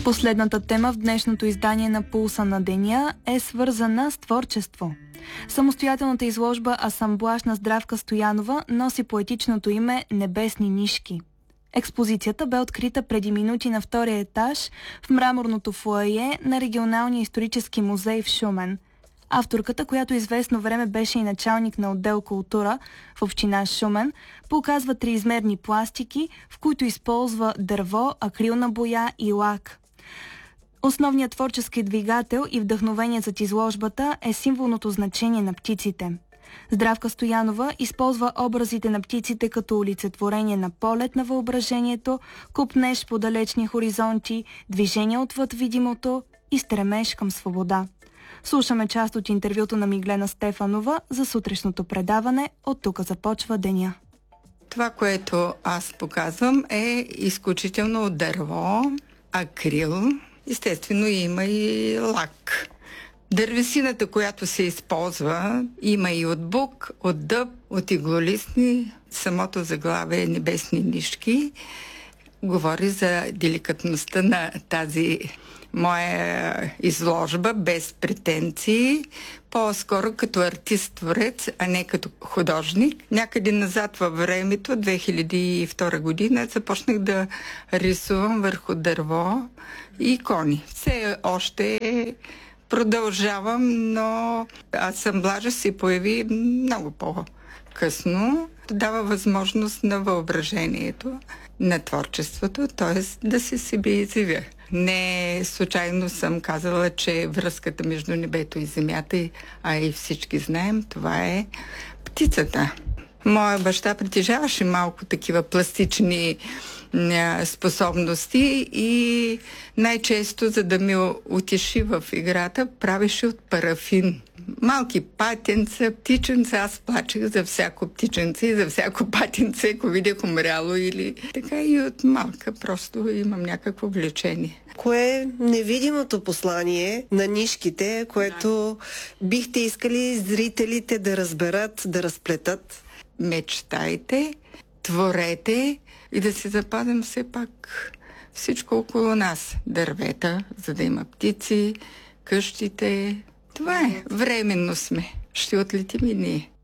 Последната тема в днешното издание на Пулса на деня е свързана с творчество. Самостоятелната изложба Асамблаж на Здравка Стоянова носи поетичното име «Небесни нишки». Експозицията бе открита преди минути на втория етаж в мраморното фоайе на Регионалния исторически музей в Шумен. Авторката, която известно време беше и началник на отдел култура в община Шумен, показва триизмерни пластики, в които използва дърво, акрилна боя и лак. Основният творчески двигател и вдъхновение зад изложбата е символното значение на птиците. Здравка Стоянова използва образите на птиците като олицетворение на полет на въображението, копнеж по далечни хоризонти, движение отвъд видимото и стремеж към свобода. Слушаме част от интервюто на Миглена Стефанова за сутрешното предаване «От тук започва деня». Това, което аз показвам, е изключително от дърво, акрил, естествено има и лак. Дървесината, която се използва, има и от бук, от дъб, от иглолистни. Самото заглавие «Небесни нишки» говори за деликатността на тази моя изложба, без претенции, по-скоро като артист-творец, а не като художник. Някъде назад във времето, 2002 година, започнах да рисувам върху дърво и икони. Все още продължавам, но асамблажа се появи много по-късно. Дава възможност на въображението, на творчеството, т.е. да се себе изявя. Не случайно съм казала, че връзката между небето и земята, а и всички знаем, това е птицата. Моя баща притежаваше малко такива пластични способности и най-често, за да ме утеши в играта, правеше от парафин. Малки патенца, птиченца, аз плачех за всяко птиченце и за всяко патенце, ако видях умряло или така и от малка. Просто имам някакво влечение. Кое е невидимото послание на нишките, което бихте искали зрителите да разберат, да разплетат? Мечтайте, творете и да си запазим все пак всичко около нас. Дървета, за да има птици, къщите. Това е. Временно сме. Ще отлетим и ние.